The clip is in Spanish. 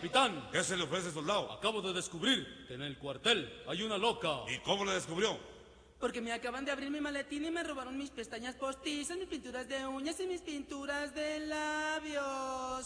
Capitán, ¿Qué se le ofrece, soldado? acabo de descubrir que en el cuartel hay una loca. ¿Y cómo le descubrió? Porque me acaban de abrir mi maletín y me robaron mis pestañas postizas, mis pinturas de uñas y mis pinturas de labios.